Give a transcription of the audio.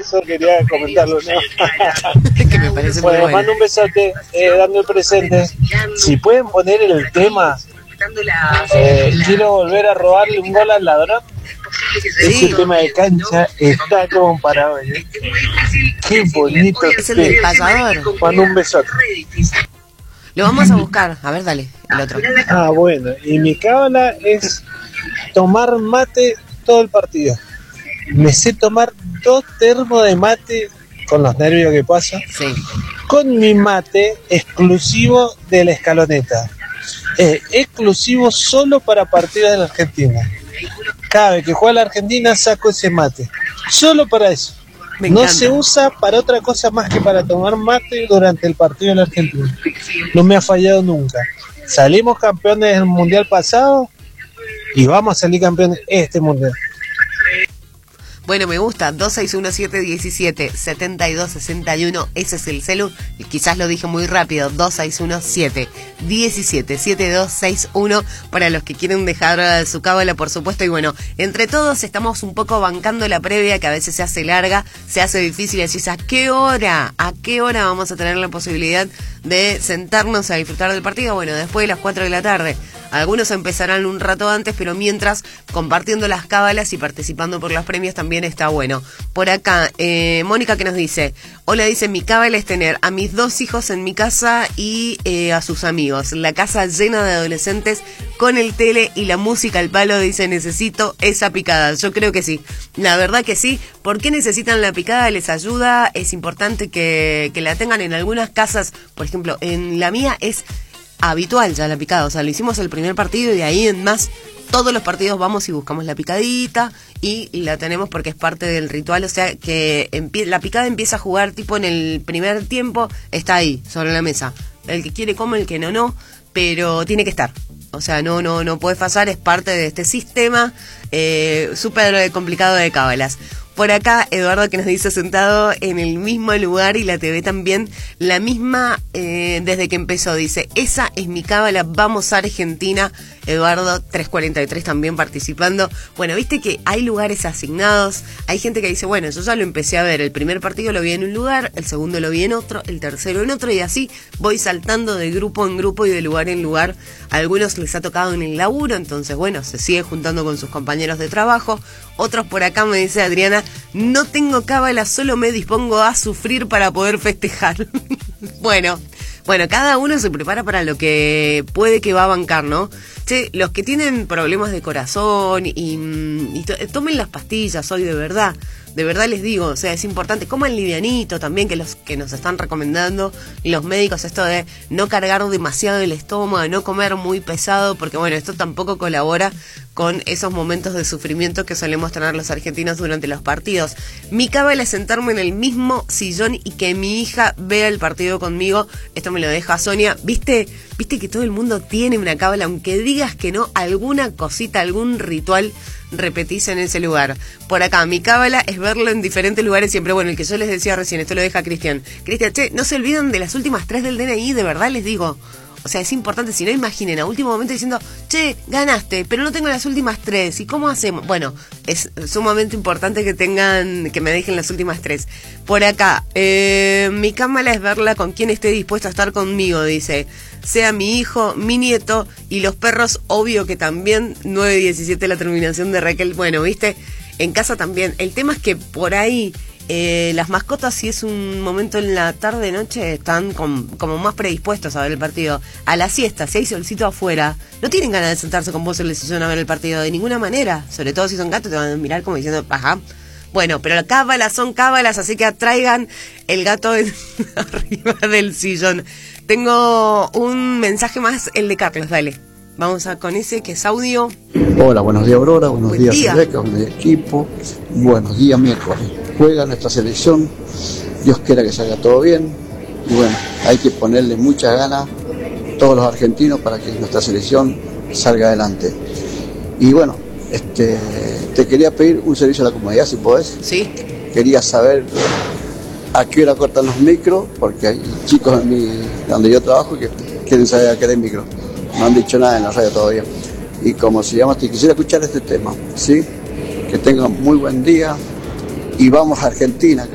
eso quería comentarlo, ¿no? Que me parece muy bueno, bueno. mando un besote, dando el presente. Si pueden poner el tema, quiero volver a robarle un gol al ladrón. Ese tema de cancha está como para hoy, ¿eh? Qué bonito. Es el del pasador. Mando un besote. Lo vamos a buscar. A ver, dale, el otro. Ah, bueno, y mi cábala es tomar mate todo el partido. Me sé tomar 2 termos de mate con los nervios que pasa. Sí. Con mi mate exclusivo de la Escaloneta. Exclusivo solo para partidos de la Argentina. Cada vez que juega la Argentina saco ese mate. Solo para eso. Me no encanta. se usa para otra cosa más que para tomar mate durante el partido de la Argentina. No me ha fallado nunca. Salimos campeones del mundial pasado y vamos a salir campeones este mundial. Bueno, me gusta, 261-717-7261, ese es el celu, quizás lo dije muy rápido, 261-717-7261, para los que quieren dejar su cábala, por supuesto, y bueno, entre todos estamos un poco bancando la previa, que a veces se hace larga, se hace difícil, y decís, ¿a qué hora vamos a tener la posibilidad de sentarnos a disfrutar del partido? Bueno, después de las 4 de la tarde. Algunos empezarán un rato antes, pero mientras compartiendo las cábalas y participando por los premios también está bueno. Por acá, Mónica que nos dice, hola, dice, mi cábala es tener a mis 2 hijos en mi casa y a sus amigos. La casa llena de adolescentes con el tele y la música al palo, dice, necesito esa picada. Yo creo que sí, la verdad que sí. ¿Por qué necesitan la picada? Les ayuda, es importante que la tengan en algunas casas. Por ejemplo, en la mía es habitual ya la picada, o sea, lo hicimos el primer partido y de ahí en más todos los partidos vamos y buscamos la picadita y la tenemos porque es parte del ritual, o sea que la picada empieza a jugar tipo en el primer tiempo, está ahí sobre la mesa, el que quiere come, el que no, pero tiene que estar, o sea, no puede pasar, es parte de este sistema súper complicado de cábalas. Por acá, Eduardo que nos dice sentado en el mismo lugar y la TV también, la misma desde que empezó, dice, esa es mi cábala, vamos a Argentina. Eduardo 343 también participando. Bueno, viste que hay lugares asignados, hay gente que dice, bueno, yo ya lo empecé a ver, el primer partido lo vi en un lugar, el segundo lo vi en otro, el tercero en otro, y así voy saltando de grupo en grupo y de lugar en lugar. A algunos les ha tocado en el laburo, entonces bueno, se sigue juntando con sus compañeros de trabajo. Otros por acá, me dice Adriana, no tengo cábala, solo me dispongo a sufrir para poder festejar. Bueno, cada uno se prepara para lo que puede que va a bancar, ¿no? Che, los que tienen problemas de corazón y tomen las pastillas hoy, de verdad les digo, o sea, es importante, coman livianito también, que los que nos están recomendando los médicos, esto de no cargar demasiado el estómago, no comer muy pesado, porque bueno, esto tampoco colabora con esos momentos de sufrimiento que solemos tener los argentinos durante los partidos. Mi cábala es sentarme en el mismo sillón y que mi hija vea el partido conmigo. Esto me lo deja Sonia. ¿Viste que todo el mundo tiene una cábala? Aunque digas que no, alguna cosita, algún ritual repetís en ese lugar. Por acá, mi cábala es verlo en diferentes lugares siempre. Bueno, el que yo les decía recién, esto lo deja Cristian. Cristian, che, no se olviden de las últimas 3 del DNI, de verdad les digo. O sea, es importante, si no, imaginen a último momento diciendo, che, ganaste, pero no tengo las últimas 3, ¿y cómo hacemos? Bueno, es sumamente importante que me dejen las últimas 3. Por acá, mi cámara es verla con quien esté dispuesto a estar conmigo, dice, sea mi hijo, mi nieto y los perros, obvio que también, 917 la terminación de Raquel. Bueno, viste, en casa también. El tema es que por ahí las mascotas, si es un momento en la tarde noche, están como más predispuestos a ver el partido. A la siesta, si hay solcito afuera, no tienen ganas de sentarse con vos en el sillón a ver el partido de ninguna manera. Sobre todo si son gatos, te van a mirar como diciendo, ajá. Bueno, pero cábalas son cábalas, así que atraigan el gato arriba del sillón. Tengo un mensaje más, el de Carlos, dale. Vamos con ese que es audio. Hola, buenos días Aurora, buenos Buen días día. Rebeca, buenos días equipo, buenos días miércoles. Juega nuestra selección, Dios quiera que salga todo bien y bueno, hay que ponerle muchas ganas todos los argentinos para que nuestra selección salga adelante. Y bueno, te quería pedir un servicio a la comunidad, si podés. Sí. Quería saber a qué hora cortan los micros, porque hay chicos donde yo trabajo que quieren saber a qué hora hay micro. No han dicho nada en la radio todavía. Y como se llama, te quisiera escuchar este tema, ¿sí? Que tengan muy buen día y vamos a Argentina.